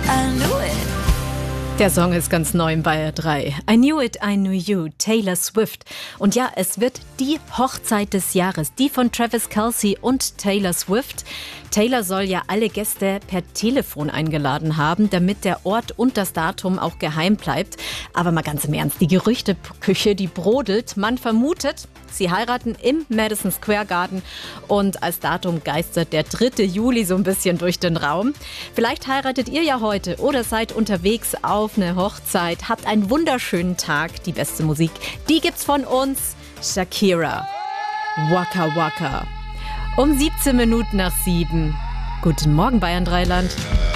I knew it. Der Song ist ganz neu im Bayer 3. I Knew It, I Knew You, Taylor Swift. Und ja, es wird die Hochzeit des Jahres, die von Travis Kelce und Taylor Swift. Taylor soll ja alle Gäste per Telefon eingeladen haben, damit der Ort und das Datum auch geheim bleibt. Aber mal ganz im Ernst, die Gerüchteküche, die brodelt. Man vermutet, sie heiraten im Madison Square Garden und als Datum geistert der 3. Juli so ein bisschen durch den Raum. Vielleicht heiratet ihr ja heute oder seid unterwegs auf eine Hochzeit. Habt einen wunderschönen Tag. Die beste Musik, die gibt's von uns. Shakira. Waka Waka. Um 17 Minuten nach 7. Guten Morgen, Bayern 3 Land.